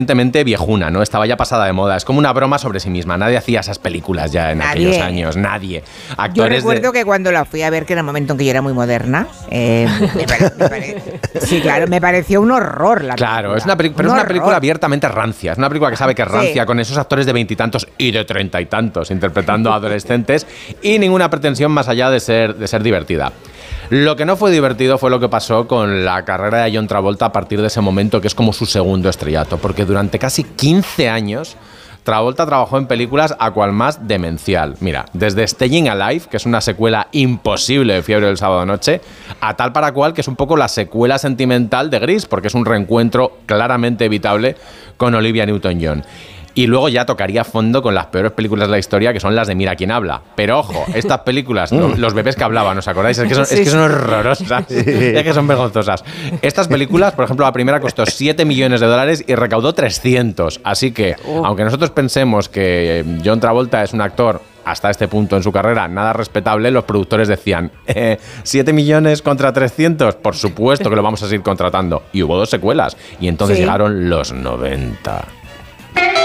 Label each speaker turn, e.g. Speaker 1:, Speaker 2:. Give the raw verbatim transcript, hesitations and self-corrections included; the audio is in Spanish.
Speaker 1: evidentemente viejuna, ¿no? Estaba ya pasada de moda. Es como una broma sobre sí misma. Nadie hacía esas películas ya en nadie. aquellos años. Nadie.
Speaker 2: Actores yo recuerdo de... que cuando la fui a ver, que era el momento en que yo era muy moderna, eh, me pare, me pare, sí, claro, me pareció un horror la
Speaker 1: Claro,
Speaker 2: película.
Speaker 1: es una peli- pero
Speaker 2: un
Speaker 1: es una
Speaker 2: horror.
Speaker 1: película abiertamente rancia. Es una película que sabe que es rancia,
Speaker 2: sí.
Speaker 1: con esos actores de veintitantos y de treinta y tantos interpretando a adolescentes y ninguna pretensión más allá de ser, de ser divertida. Lo que no fue divertido fue lo que pasó con la carrera de John Travolta a partir de ese momento, que es como su segundo estrellato, porque durante casi quince años Travolta trabajó en películas a cual más demencial. Mira, desde Staying Alive, que es una secuela imposible de Fiebre del Sábado Noche, a Tal para cual, que es un poco la secuela sentimental de Grease, porque es un reencuentro claramente evitable con Olivia Newton-John. Y luego ya tocaría fondo con las peores películas de la historia, que son las de Mira quién habla. Pero ojo, estas películas, no, los bebés que hablaban, ¿os acordáis? Es que son, es que son horrorosas, es que son vergonzosas. Estas películas, por ejemplo, la primera costó siete millones de dólares y recaudó trescientos. Así que, aunque nosotros pensemos que John Travolta es un actor hasta este punto en su carrera nada respetable, los productores decían, eh, ¿siete millones contra trescientos? Por supuesto que lo vamos a seguir contratando. Y hubo dos secuelas. Y entonces sí. llegaron los noventa.